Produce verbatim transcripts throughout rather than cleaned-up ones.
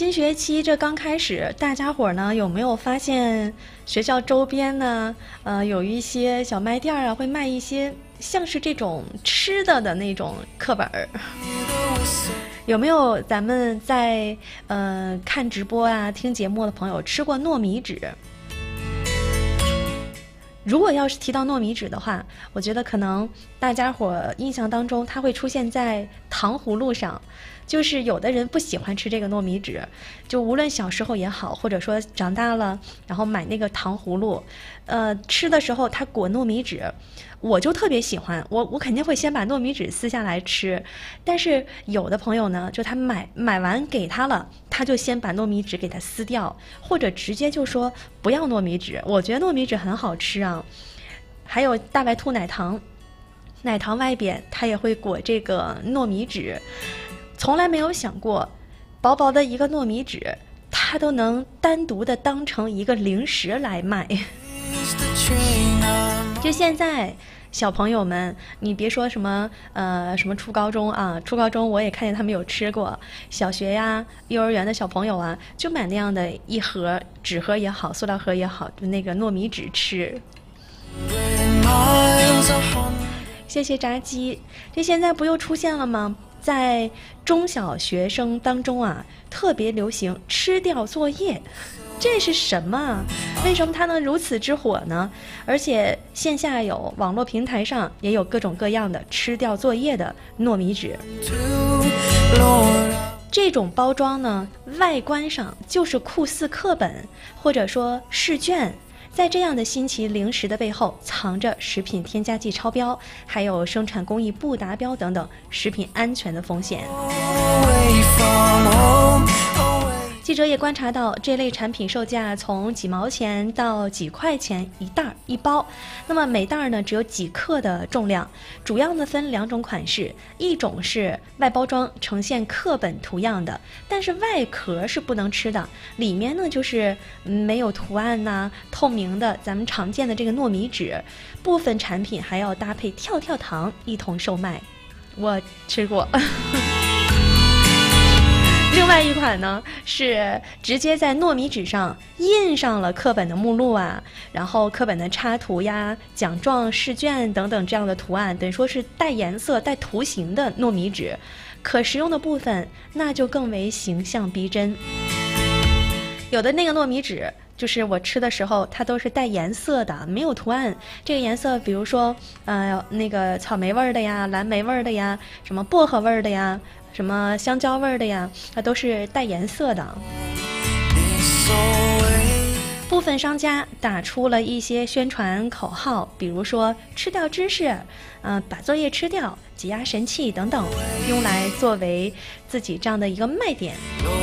新学期这刚开始，大家伙呢有没有发现学校周边呢，呃，有一些小卖店啊，会卖一些像是这种吃的的那种课本儿？有没有咱们在呃看直播啊、听节目的朋友吃过糯米纸？如果要是提到糯米纸的话，我觉得可能大家伙印象当中它会出现在糖葫芦上。就是有的人不喜欢吃这个糯米纸，就无论小时候也好，或者说长大了然后买那个糖葫芦，呃，吃的时候它裹糯米纸，我就特别喜欢，我我肯定会先把糯米纸撕下来吃。但是有的朋友呢，就他买买完给他了，他就先把糯米纸给它撕掉，或者直接就说不要糯米纸。我觉得糯米纸很好吃啊。还有大白兔奶糖，奶糖外边它也会裹这个糯米纸。从来没有想过，薄薄的一个糯米纸，它都能单独的当成一个零食来卖。就现在小朋友们，你别说什么呃什么初高中啊，初高中我也看见他们有吃过。小学呀、幼儿园的小朋友啊，就买那样的一盒纸盒也好，塑料盒也好，就那个糯米纸吃。谢谢炸鸡，这现在不又出现了吗？在中小学生当中啊，特别流行吃掉作业，这是什么？为什么它能如此之火呢？而且线下有，网络平台上也有各种各样的吃掉作业的糯米纸。这种包装呢，外观上就是酷似课本，或者说试卷。在这样的新奇零食的背后，藏着食品添加剂超标，还有生产工艺不达标等等食品安全的风险。记者也观察到，这类产品售价从几毛钱到几块钱一袋一包，那么每袋呢只有几克的重量，主要呢分两种款式，一种是外包装呈现课本图样的，但是外壳是不能吃的，里面呢就是没有图案呐、啊，透明的咱们常见的这个糯米纸，部分产品还要搭配跳跳糖一同售卖，我吃过。另外一款呢是直接在糯米纸上印上了课本的目录啊，然后课本的插图呀、奖状、试卷等等这样的图案，等于说是带颜色、带图形的糯米纸。可食用的部分那就更为形象逼真。有的那个糯米纸，就是我吃的时候它都是带颜色的，没有图案。这个颜色比如说呃那个草莓味儿的呀、蓝莓味儿的呀、什么薄荷味儿的呀、什么香蕉味儿的呀，它都是带颜色的。部分商家打出了一些宣传口号，比如说吃掉知识，呃，把作业吃掉，解压神器等等，用来作为自己这样的一个卖点。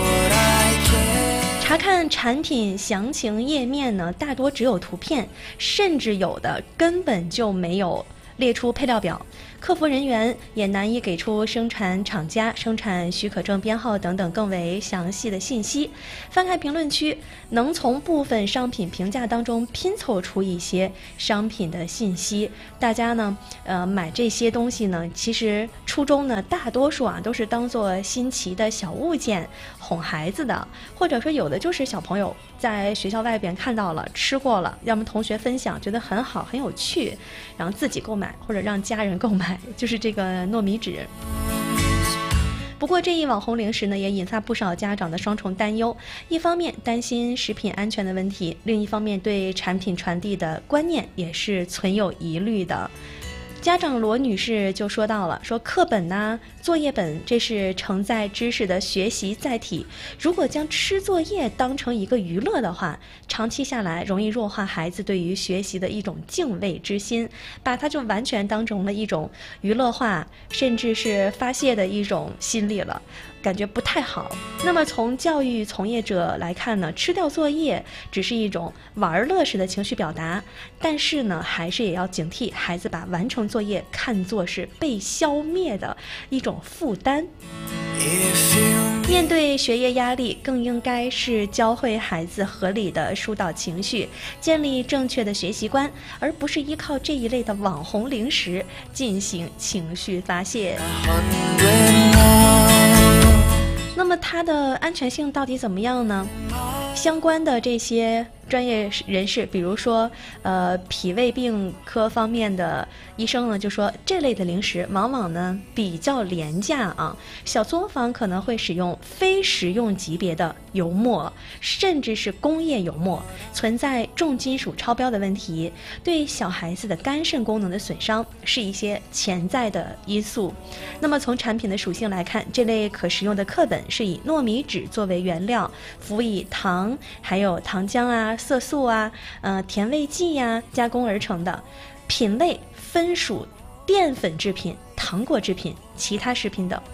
查看产品详情页面呢，大多只有图片，甚至有的根本就没有列出配料表，客服人员也难以给出生产厂家、生产许可证编号等等更为详细的信息。翻开评论区，能从部分商品评价当中拼凑出一些商品的信息。大家呢，呃，买这些东西呢，其实初衷呢，大多数啊都是当做新奇的小物件哄孩子的，或者说有的就是小朋友在学校外边看到了、吃过了，要么同学分享觉得很好、很有趣，然后自己购买或者让家人购买，就是这个糯米纸。不过这一网红零食呢，也引发不少家长的双重担忧，一方面担心食品安全的问题，另一方面对产品传递的观念也是存有疑虑的。家长罗女士就说到了，说课本呐、作业本，这是承载知识的学习载体，如果将吃作业当成一个娱乐的话，长期下来容易弱化孩子对于学习的一种敬畏之心，把它就完全当成了一种娱乐化，甚至是发泄的一种心理了，感觉不太好。那么从教育从业者来看呢，吃掉作业只是一种玩乐式的情绪表达，但是呢，还是也要警惕孩子把完成作业看作是被消灭的一种负担。面对学业压力，更应该是教会孩子合理的疏导情绪，建立正确的学习观，而不是依靠这一类的网红零食进行情绪发泄。那么么它的安全性到底怎么样呢？相关的这些专业人士，比如说呃脾胃病科方面的医生呢，就说这类的零食往往呢比较廉价啊，小作坊可能会使用非食用级别的油墨，甚至是工业油墨，存在重金属超标的问题，对小孩子的肝肾功能的损伤是一些潜在的因素。那么从产品的属性来看，这类可食用的课本是以糯米纸作为原料，辅以糖还有糖浆啊、色素啊、呃甜味剂呀、啊、加工而成的，品类分属淀粉制品、糖果制品、其他食品等。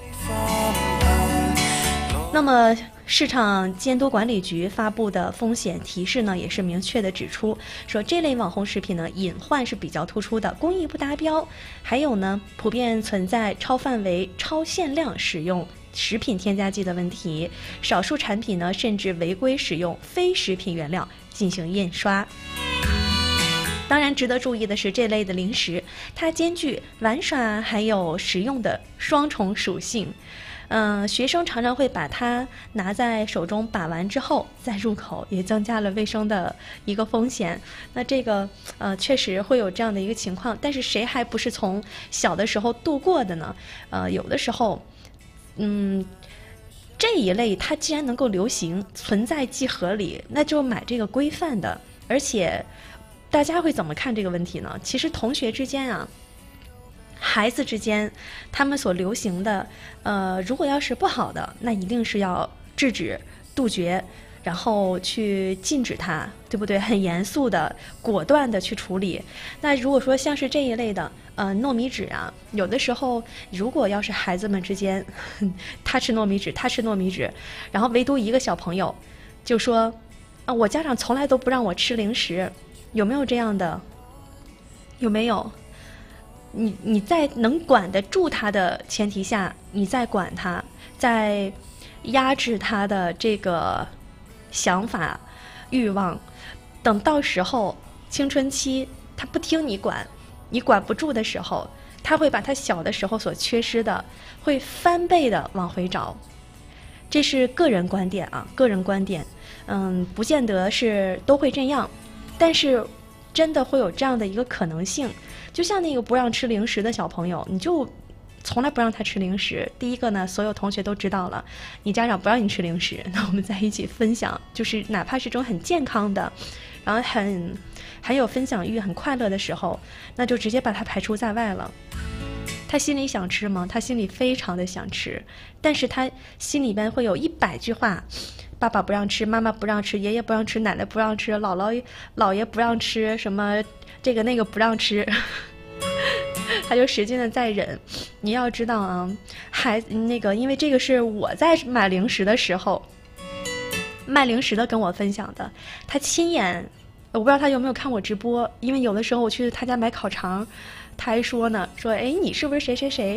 那么市场监督管理局发布的风险提示呢，也是明确的指出，说这类网红食品呢隐患是比较突出的，工艺不达标，还有呢普遍存在超范围、超限量使用食品添加剂的问题，少数产品呢甚至违规使用非食品原料进行印刷。当然值得注意的是，这类的零食它兼具玩耍还有食用的双重属性。嗯、呃，学生常常会把它拿在手中把玩之后再入口，也增加了卫生的一个风险。那这个呃确实会有这样的一个情况，但是谁还不是从小的时候度过的呢？呃，有的时候，嗯。这一类它既然能够流行，存在即合理，那就买这个规范的。而且大家会怎么看这个问题呢？其实同学之间啊，孩子之间，他们所流行的呃如果要是不好的，那一定是要制止杜绝，然后去禁止它，对不对？很严肃的果断的去处理。那如果说像是这一类的呃糯米纸啊，有的时候如果要是孩子们之间他吃糯米纸他吃糯米纸，然后唯独一个小朋友就说啊，我家长从来都不让我吃零食，有没有这样的？有没有？你你在能管得住他的前提下，你再管他，在压制他的这个想法欲望，等到时候青春期他不听你管，你管不住的时候，他会把他小的时候所缺失的会翻倍的往回找。这是个人观点啊，个人观点，嗯，不见得是都会这样，但是真的会有这样的一个可能性。就像那个不让吃零食的小朋友，你就从来不让他吃零食。第一个呢，所有同学都知道了，你家长不让你吃零食，那我们在一起分享，就是哪怕是这种很健康的，然后很很有分享欲、很快乐的时候，那就直接把他排除在外了。他心里想吃吗？他心里非常的想吃，但是他心里边会有一百句话，爸爸不让吃，妈妈不让吃，爷爷不让吃，奶奶不让吃，姥姥姥爷不让吃，什么这个那个不让吃，他就使劲的在忍。你要知道啊，孩子那个，因为这个是我在买零食的时候，卖零食的跟我分享的，他亲眼，我不知道他有没有看我直播，因为有的时候我去他家买烤肠，他还说呢，说哎，你是不是谁谁谁？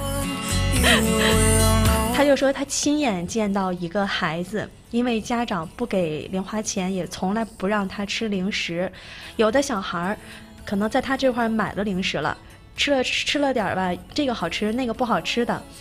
他就说他亲眼见到一个孩子，因为家长不给零花钱，也从来不让他吃零食。有的小孩可能在他这块买了零食了，吃了吃了点吧，这个好吃那个不好吃的，